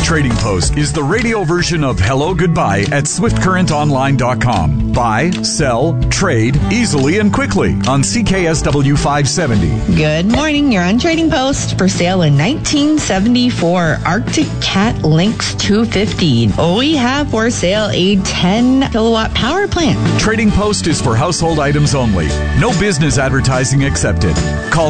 Trading Post is the radio version of Hello Goodbye at SwiftCurrentOnline.com. Buy, sell, trade easily and quickly on CKSW 570. Good morning. You're on Trading Post. For sale in 1974 Arctic Cat Lynx 250. We have for sale a 10 kilowatt power plant. Trading Post is for household items only. No business advertising accepted. Call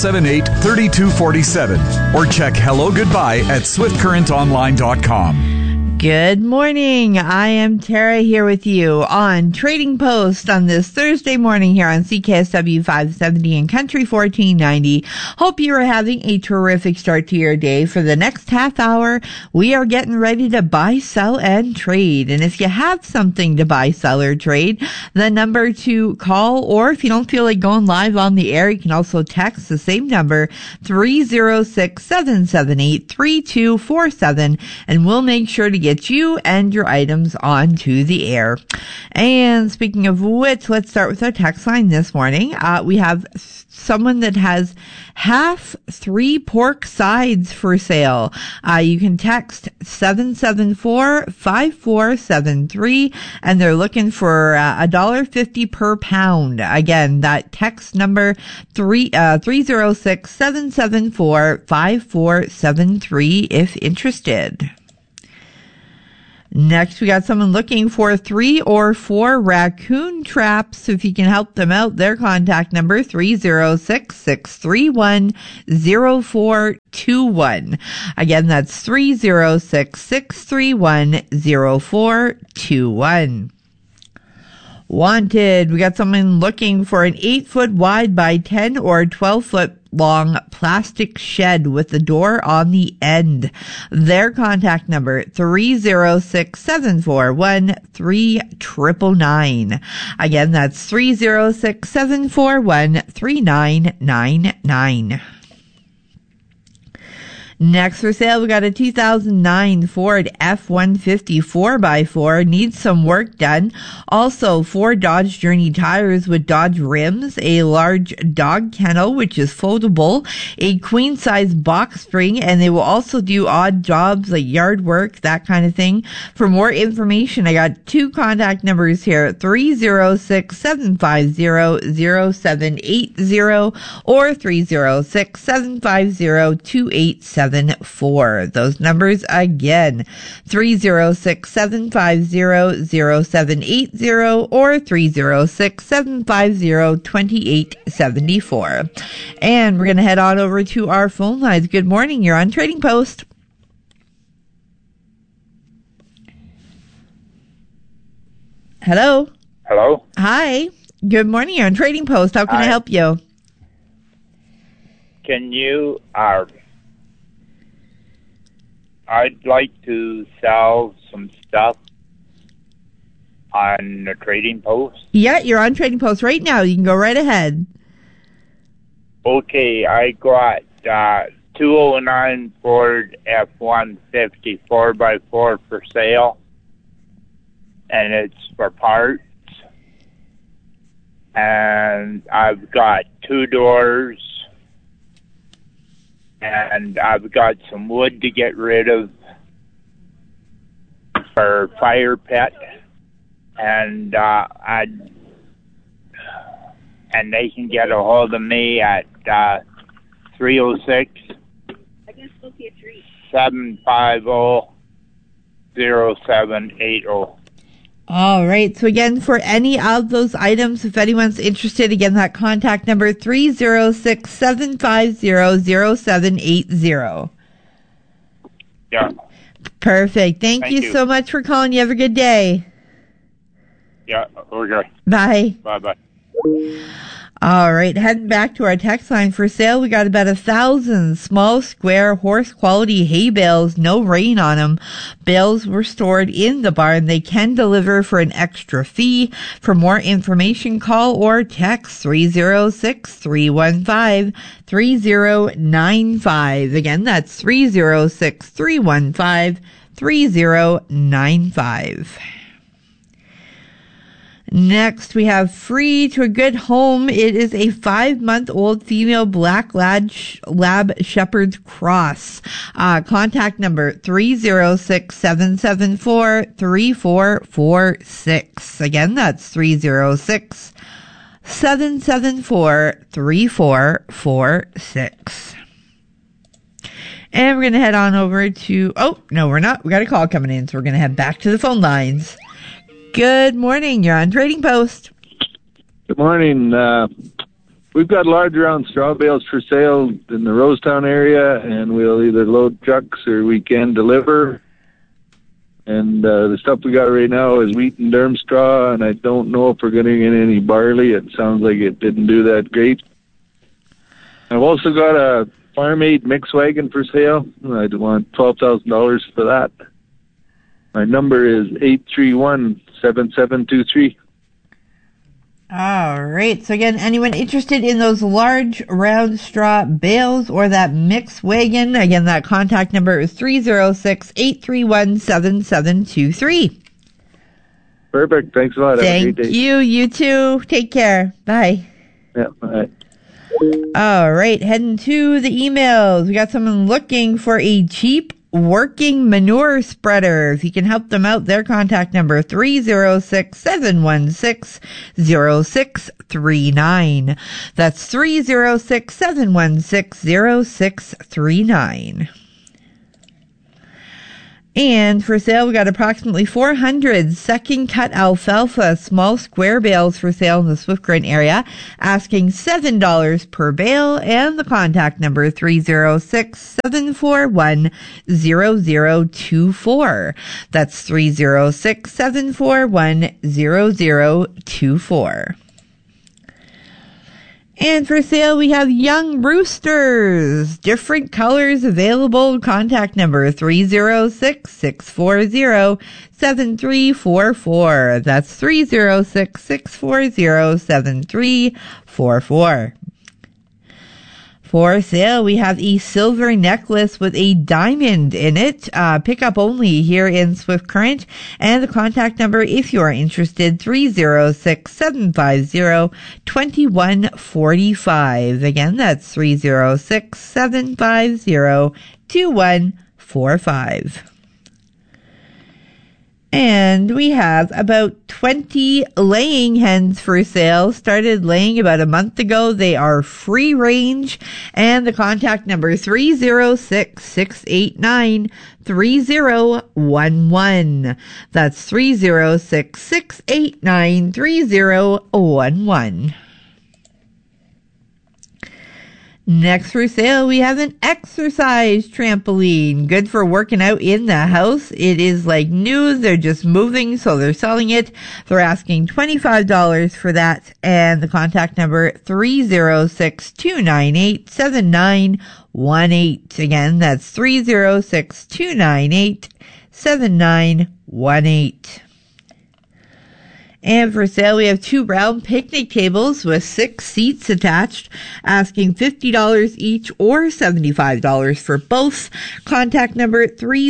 778-3247 or check Hello Goodbye at SwiftCurrentOnline.com. Good morning. I am Tara here with you on Trading Post on this Thursday morning here on CKSW 570 and Country 1490. Hope you are having a terrific start to your day. For the next half hour, we are getting ready to buy, sell, and trade. And if you have something to buy, sell, or trade, the number to call, or if you don't feel like going live on the air, you can also text the same number, 306-778-3247, and we'll make sure to get you and your items onto the air. And speaking of which, let's start with our text line this morning. We have someone that has half 3 pork sides for sale. You can text 774-5473, and they're looking for $1.50 per pound. Again, that text number 306-774-5473 if interested. Next, we got someone looking for 3 or 4 raccoon traps. So if you can help them out, their contact number 306-631-0421. Again, that's 306-631-0421. Wanted. We got someone looking for an 8-foot wide by 10 or 12-foot long plastic shed with the door on the end. Their contact number 306-741-3999. Again, that's 306-741-3999. Next for sale, we got a 2009 Ford F-150 4x4. Needs some work done. Also, 4 Dodge Journey tires with Dodge rims, a large dog kennel, which is foldable, a queen-size box spring, and they will also do odd jobs like yard work, that kind of thing. For more information, I got 2 contact numbers here, 306-750-0780 or 306-750-2874. Those numbers again, 306-750-0780 or 306-750-2874. And we're going to head on over to our phone lines. Good morning. You're on Trading Post. Hello. Hello. Hi. Good morning. You're on Trading Post. How can I help you? Can you, I'd like to sell some stuff on the Trading Post. Yeah, you're on Trading Post right now. You can go right ahead. Okay, I got 209 Ford F-150 4x4 for sale, and it's for parts. And I've got 2 doors. And I've got some wood to get rid of for fire pit, and and they can get a hold of me at 306-750-0780. All right. So again, for any of those items, if anyone's interested, again, that contact number 306-750-0780. Yeah. Perfect. Thank you so much for calling. You have a good day. Yeah. Okay. Bye. Bye-bye. All right, heading back to our text line for sale. We got about 1,000 small square horse quality hay bales, no rain on them. Bales were stored in the barn. They can deliver for an extra fee. For more information, call or text 306-315-3095. Again, that's 306-315-3095. Next, we have Free to a Good Home. It is a 5-month-old female black lab shepherd's cross. Contact number 306-774-3446. Again, that's 306-774-3446. And we're going to head on over to, no, we're not. We got a call coming in, so we're going to head back to the phone lines. Good morning. You're on Trading Post. Good morning. We've got large round straw bales for sale in the Rosetown area, and we'll either load trucks or we can deliver. And the stuff we got right now is wheat and durum straw, and I don't know if we're going to get any barley. It sounds like it didn't do that great. I've also got a Farm Aid mix wagon for sale. I'd want $12,000 for that. My number is 831-7723. All right. So again, anyone interested in those large round straw bales or that mix wagon, again, that contact number is 306-831-7723. Perfect. Thanks a lot. Thank Have a great day. you. You too. Take care. Bye. Yeah, bye. All right, heading to the emails. We got someone looking for a cheap working manure spreader. If you can help them out, their contact number 306-716-0639. That's 306-716-0639. And for sale, we got approximately 400 second cut alfalfa small square bales for sale in the Swift Current area, asking $7 per bale, and the contact number 306-741-0024. That's 306-741-0024. And for sale, we have young roosters, different colors available. Contact number 306-640-7344. That's 306-640-7344. For sale, we have a silver necklace with a diamond in it. Pickup only here in Swift Current. And the contact number, if you are interested, 306-750-2145. Again, that's 306-750-2145. And we have about 20 laying hens for sale. Started laying about a month ago. They are free range. And the contact number 306-689-3011. That's 306-689-3011. Next for sale, we have an exercise trampoline. Good for working out in the house. It is like new. They're just moving, so they're selling it. They're asking $25 for that. And the contact number, 306-298-7918. Again, that's 306-298-7918. And for sale, we have 2 round picnic tables with 6 seats attached, asking $50 each or $75 for both. Contact number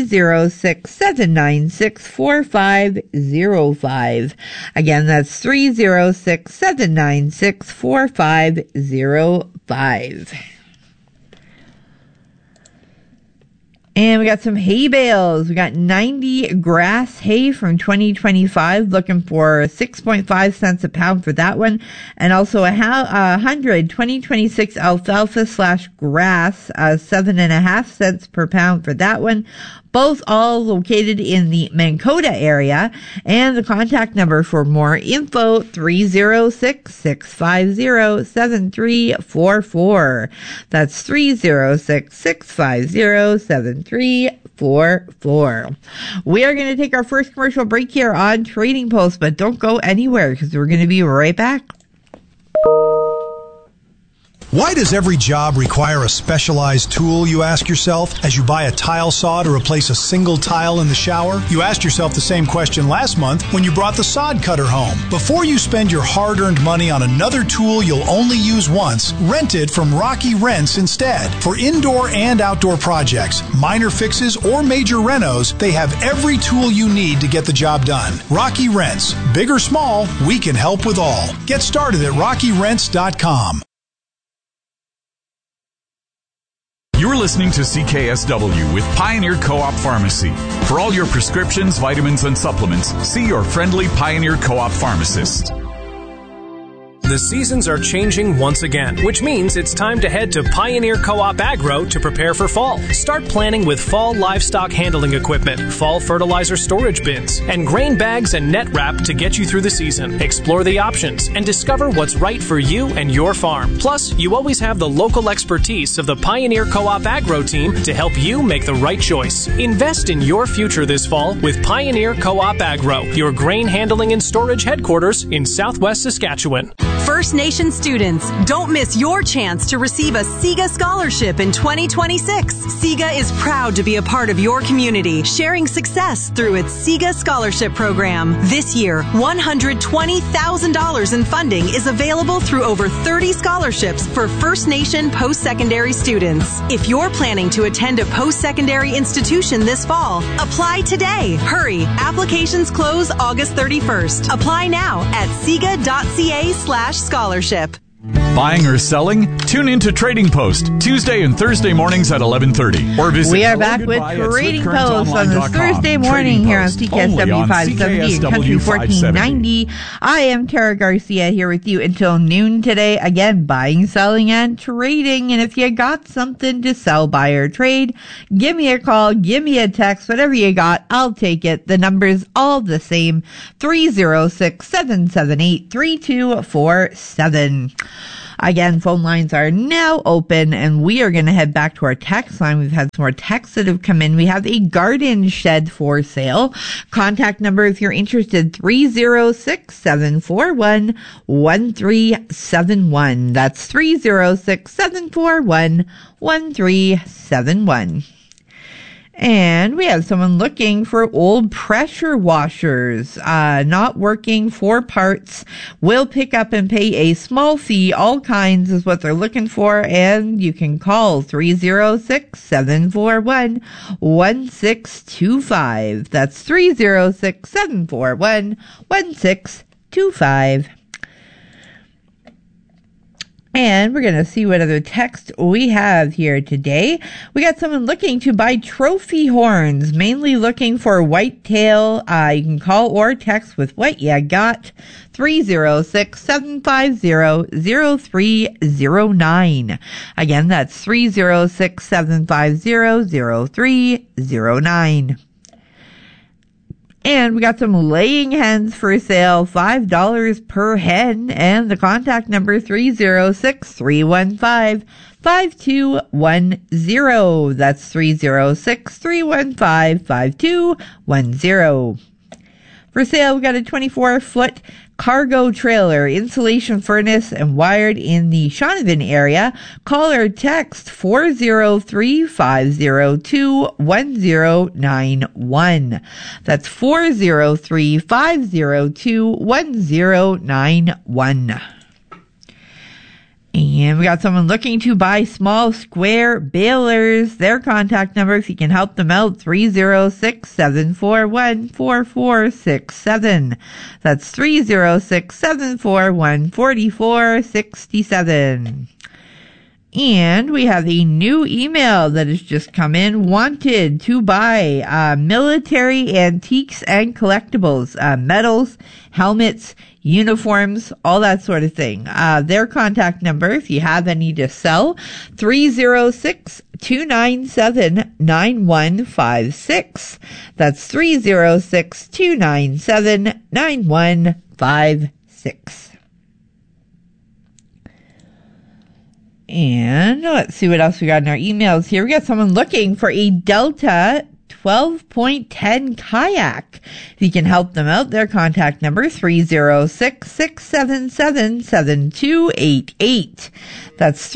306-796-4505. Again, that's 306-796-4505. And we got some hay bales. We got 90 grass hay from 2025, looking for 6.5 cents a pound for that one. And also 100 2026 alfalfa / grass, 7.5 cents per pound for that one. Both all located in the Mankota area. And the contact number for more info, 306-650-7344. That's 306-650-7344. We are going to take our first commercial break here on Trading Post, but don't go anywhere because we're going to be right back. Why does every job require a specialized tool, you ask yourself, as you buy a tile saw to replace a single tile in the shower? You asked yourself the same question last month when you brought the sod cutter home. Before you spend your hard-earned money on another tool you'll only use once, rent it from Rocky Rents instead. For indoor and outdoor projects, minor fixes, or major renos, they have every tool you need to get the job done. Rocky Rents. Big or small, we can help with all. Get started at rockyrents.com. You're listening to CKSW with Pioneer Co-op Pharmacy. For all your prescriptions, vitamins, and supplements, see your friendly Pioneer Co-op pharmacist. The seasons are changing once again, which means it's time to head to Pioneer Co-op Agro to prepare for fall. Start planning with fall livestock handling equipment, fall fertilizer storage bins, and grain bags and net wrap to get you through the season. Explore the options and discover what's right for you and your farm. Plus, you always have the local expertise of the Pioneer Co-op Agro team to help you make the right choice. Invest in your future this fall with Pioneer Co-op Agro, your grain handling and storage headquarters in Southwest Saskatchewan. First Nation students, don't miss your chance to receive a SIGA scholarship in 2026. SIGA is proud to be a part of your community, sharing success through its SIGA scholarship program. This year, $120,000 in funding is available through over 30 scholarships for First Nation post-secondary students. If you're planning to attend a post-secondary institution this fall, apply today. Hurry, applications close August 31st. Apply now at siga.ca/scholarship. Buying or selling? Tune in to Trading Post Tuesday and Thursday mornings at 11:30. Or visit We are back with Trading Post on this Thursday morning here on CKSW 570 and Country 1490. I am Tara Garcia here with you until noon today. Again, buying, selling, and trading. And if you got something to sell, buy, or trade, give me a call, give me a text, whatever you got, I'll take it. The number's all the same, 306-778-3247. Again, phone lines are now open, and we are going to head back to our text line. We've had some more texts that have come in. We have a garden shed for sale. Contact number, if you're interested, 306-741-1371. That's 306-741-1371. And we have someone looking for old pressure washers, not working, 4 parts, will pick up and pay a small fee. All kinds is what they're looking for. And you can call 306-741-1625. That's 306-741-1625. And we're going to see what other text we have here today. We got someone looking to buy trophy horns, mainly looking for whitetail. You can call or text with what you got. 306-750-0309. Again, that's 306-750-0309. And we got some laying hens for sale, $5 per hen, and the contact number 306-315-5210. That's 306-315-5210. For sale, we got a 24-foot cargo trailer, insulation furnace, and wired in the Shaunavon area. Call or text 403-502-1091. That's 403-502-1091. And we got someone looking to buy small square balers. Their contact number, if you can help them out, 306-741-4467. That's 306-741-4467. And we have a new email that has just come in. Wanted to buy military antiques and collectibles, medals, helmets, uniforms, all that sort of thing. Their contact number, if you have any to sell, 306-297-9156. That's 306-297-9156. And let's see what else we got in our emails here. We got someone looking for a Delta 12.10 kayak. If you can help them out, their contact number 306-677-7288. That's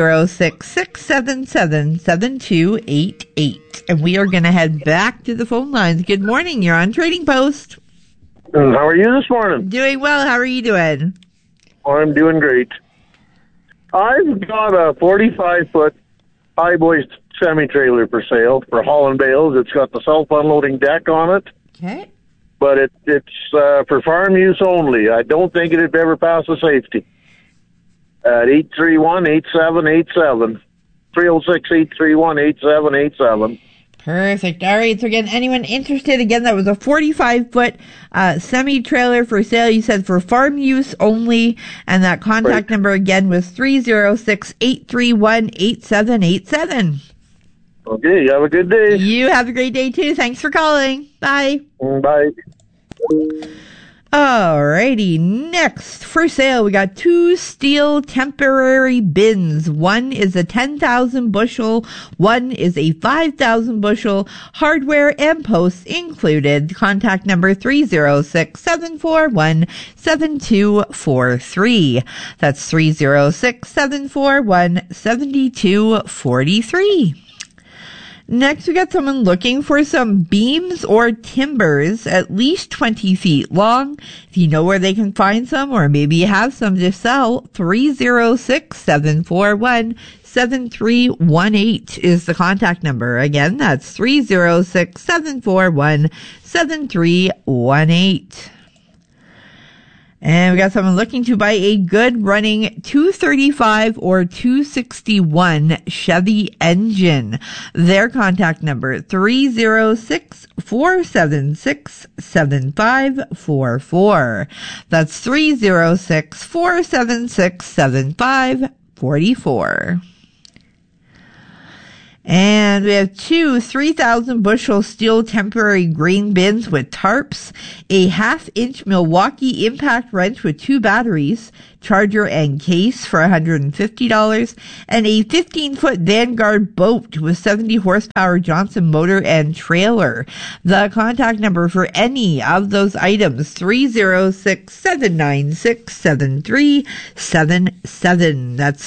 306-677-7288. And we are going to head back to the phone lines. Good morning. You're on Trading Post. How are you this morning? Doing well. How are you doing? I'm doing great. I've got a 45-foot high-boy semi-trailer for sale for hauling bales. It's got the self-unloading deck on it. Okay. But it's for farm use only. I don't think it'd ever pass the safety. At 831-8787. 306-831-8787. Perfect. All right. So again, anyone interested, again, that was a 45-foot semi-trailer for sale. You said for farm use only. And that contact number again was 306-831-8787. Okay. You have a good day. You have a great day too. Thanks for calling. Bye. Bye. Alrighty, next for sale, we got 2 steel temporary bins. One is a 10,000 bushel, one is a 5,000 bushel, hardware and posts included. Contact number 306-741-7243. That's 306-741-7243. Next, we got someone looking for some beams or timbers at least 20 feet long. If you know where they can find some, or maybe you have some to sell, 306-741-7318 is the contact number. Again, that's 306-741-7318. And we got someone looking to buy a good running 235 or 261 Chevy engine. Their contact number, 306-476-7544. That's 306-476-7544. And we have 2 3,000 bushel steel temporary grain bins with tarps, a 1/2-inch Milwaukee impact wrench with 2 batteries, charger and case for $150, and a 15-foot Vanguard boat with 70 horsepower Johnson motor and trailer. The contact number for any of those items, 306-796-7377. That's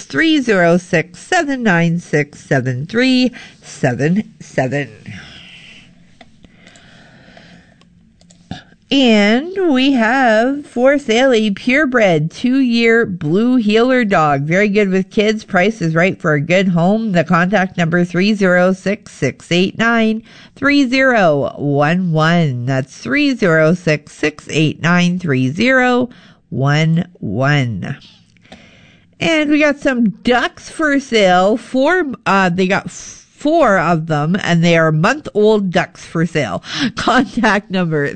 306-796-7377. And we have for sale a purebred 2-year blue heeler dog. Very good with kids. Price is right for a good home. The contact number 306-689-3011. That's 306-689-3011. And we got some ducks for sale. They got 4 of them, and they are month-old ducks for sale. Contact number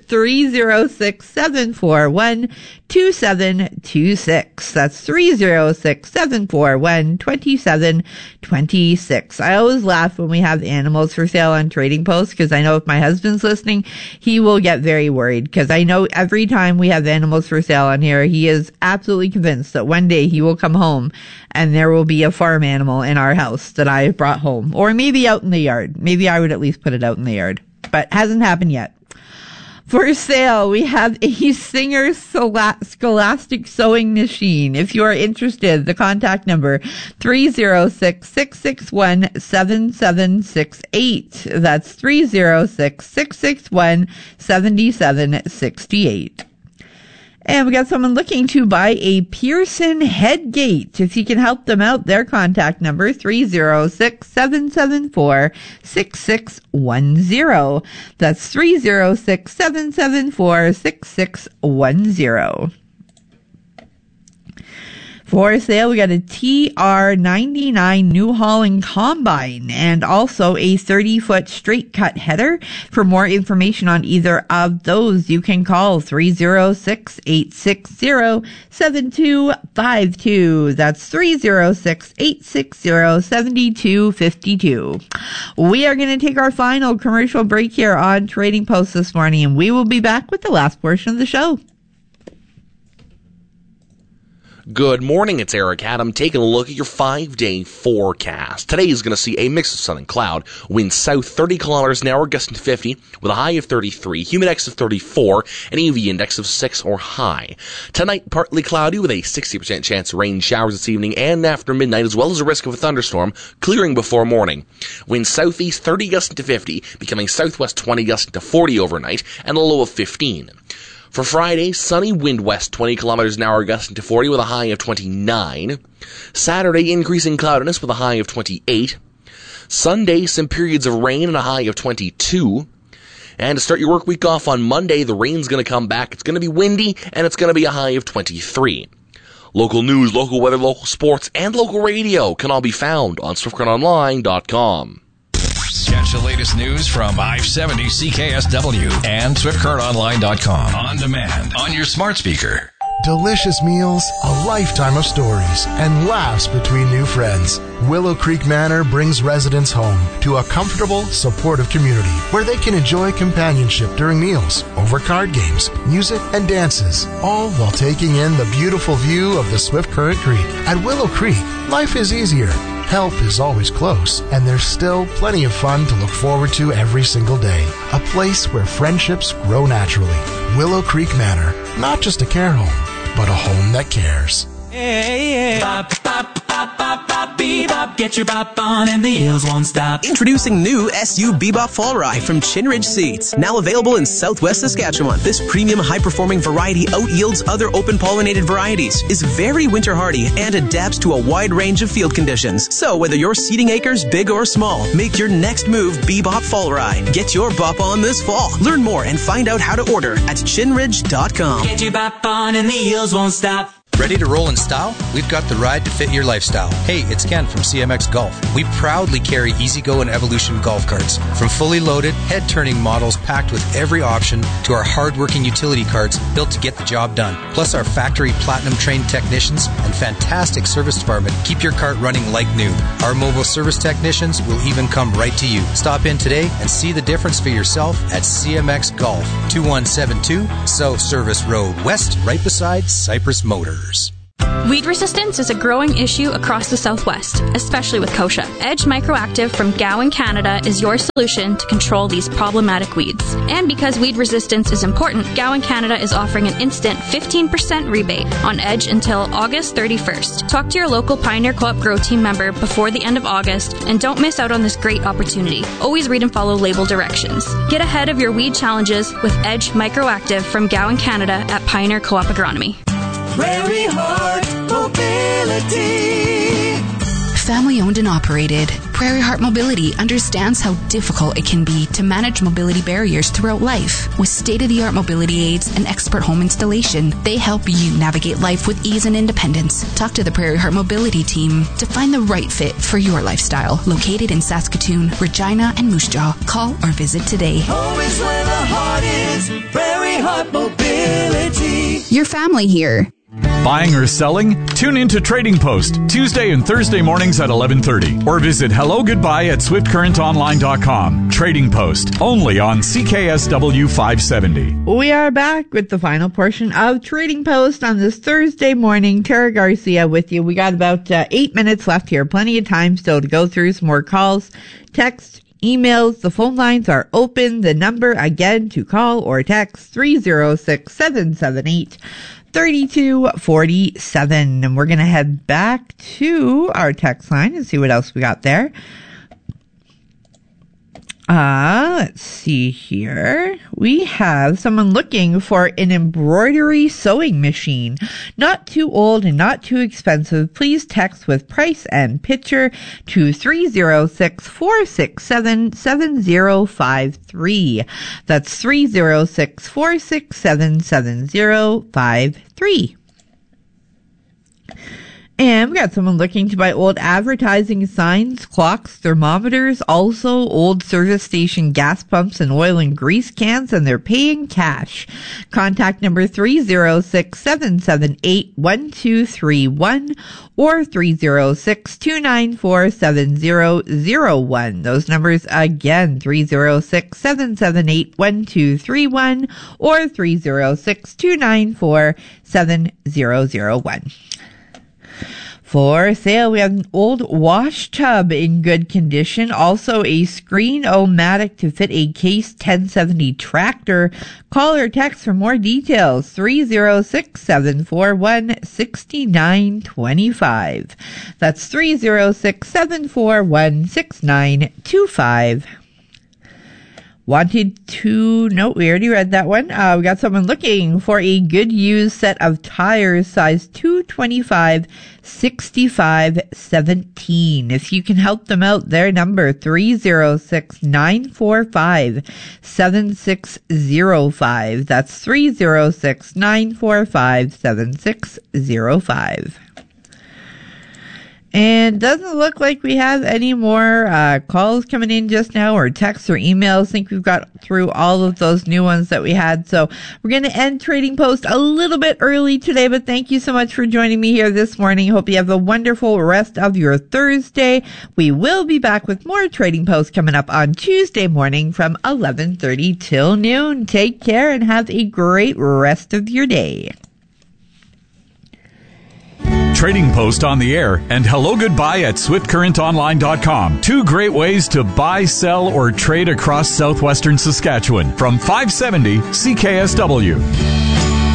306-741-2726. That's 306-741-2726. I always laugh when we have animals for sale on Trading Post, because I know if my husband's listening, he will get very worried, because I know every time we have animals for sale on here, he is absolutely convinced that one day he will come home and there will be a farm animal in our house that I have brought home, or maybe out in the yard. Maybe I would at least put it out in the yard, but hasn't happened yet. For sale, we have a Singer Scholastic sewing machine. If you are interested, the contact number 306-661-7768. That's 306-661-7768. And we got someone looking to buy a Pearson headgate. If you can help them out, their contact number 306-774-6610. That's 306-774-6610. For sale, we got a TR99 New Holland Combine and also a 30-foot straight cut header. For more information on either of those, you can call 306-860-7252. That's 306-860-7252. We are going to take our final commercial break here on Trading Post this morning, and we will be back with the last portion of the show. Good morning, it's Eric Adam taking a look at your 5-day forecast. Today is going to see a mix of sun and cloud. Winds south 30 kilometers an hour, gusting to 50, with a high of 33, humidex of 34, and UV index of 6 or high. Tonight, partly cloudy with a 60% chance of rain showers this evening and after midnight, as well as a risk of a thunderstorm, clearing before morning. Winds southeast 30 gusting to 50, becoming southwest 20 gusting to 40 overnight, and a low of 15. For Friday, sunny, wind west 20 kilometers an hour, gusting to 40 with a high of 29. Saturday, increasing cloudiness with a high of 28. Sunday, some periods of rain and a high of 22. And to start your work week off on Monday, the rain's going to come back. It's going to be windy, and it's going to be a high of 23. Local news, local weather, local sports, and local radio can all be found on SwiftCurrentOnline.com. Catch the latest news from 570 CKSW and SwiftCurrentOnline.com on demand on your smart speaker. Delicious meals, a lifetime of stories, and laughs between new friends. Willow Creek Manor brings residents home to a comfortable, supportive community where they can enjoy companionship during meals, over card games, music, and dances, all while taking in the beautiful view of the Swift Current Creek. At Willow Creek, life is easier. Help is always close, and there's still plenty of fun to look forward to every single day. A place where friendships grow naturally. Willow Creek Manor, not just a care home, but a home that cares. Hey, bop, bop, bop, bop, bop, bebop, get your bop on and the heels won't stop. Introducing new SU Bebop Fall Rye from Chinridge Seeds, now available in Southwest Saskatchewan. This premium high-performing variety out-yields other open-pollinated varieties, is very winter-hardy, and adapts to a wide range of field conditions. So whether you're seeding acres big or small, make your next move Bebop Fall Rye. Get your bop on this fall. Learn more and find out how to order at chinridge.com. Get your bop on and the heels won't stop. Ready to roll in style? We've got the ride to fit your lifestyle. Hey, it's Ken from CMX Golf. We proudly carry E-Z-GO and Evolution golf carts. From fully loaded, head-turning models packed with every option to our hard-working utility carts built to get the job done. Plus our factory platinum-trained technicians and fantastic service department keep your cart running like new. Our mobile service technicians will even come right to you. Stop in today and see the difference for yourself at CMX Golf, 2172 South Service Road West, right beside Cypress Motors. Weed resistance is a growing issue across the Southwest, especially with kochia. Edge Microactive from Gowan, Canada is your solution to control these problematic weeds. And because weed resistance is important, Gowan, Canada is offering an instant 15% rebate on Edge until August 31st. Talk to your local Pioneer Co-op Grow Team member before the end of August and don't miss out on this great opportunity. Always read and follow label directions. Get ahead of your weed challenges with Edge Microactive from Gowan, Canada at Pioneer Co-op Agronomy. Prairie Heart Mobility. Family owned and operated, Prairie Heart Mobility understands how difficult it can be to manage mobility barriers throughout life. With state-of-the-art mobility aids and expert home installation, they help you navigate life with ease and independence. Talk to the Prairie Heart Mobility team to find the right fit for your lifestyle. Located in Saskatoon, Regina, and Moose Jaw. Call or visit today. Home is where the heart is. Prairie Heart Mobility. Your family here. Buying or selling? Tune in to Trading Post Tuesday and Thursday mornings at 11:30 or visit hellogoodbye at SwiftCurrentOnline.com. Trading Post, only on CKSW 570. We are back with the final portion of Trading Post on this Thursday morning. Tara Garcia with you. We got about 8 minutes left here. Plenty of time still to go through some more calls, text, emails. The phone lines are open. The number again to call or text 306-778-3247. And we're going to head back to our text line and see what else we got there. Let's see here. We have someone looking for an embroidery sewing machine. Not too old and not too expensive. Please text with price and picture to 306-467-7053. That's 306-467-7053. And we got someone looking to buy old advertising signs, clocks, thermometers, also old service station gas pumps and oil and grease cans, and they're paying cash. Contact number 306-778-1231 or 306-294-7001. Those numbers again, 306-778-1231 or 306-294-7001. For sale, we have an old wash tub in good condition. Also, a Screen-O-Matic to fit a Case 1070 tractor. Call or text for more details. 306-741-6925. That's 306-741-6925. Wanted to, no, we already read that one. We got someone looking for a good used set of tires, size 225, 65, 17. If you can help them out, their number 306-945-7605. That's 306-945-7605. And doesn't look like we have any more calls coming in just now, or texts or emails. I think we've got through all of those new ones that we had. So we're going to end Trading Post a little bit early today, but thank you so much for joining me here this morning. Hope you have a wonderful rest of your Thursday. We will be back with more Trading Post coming up on Tuesday morning from 11:30 till noon. Take care and have a great rest of your day. Trading Post on the air and Hello Goodbye at SwiftCurrentOnline.com. Two great ways to buy, sell, or trade across southwestern Saskatchewan from 570 CKSW.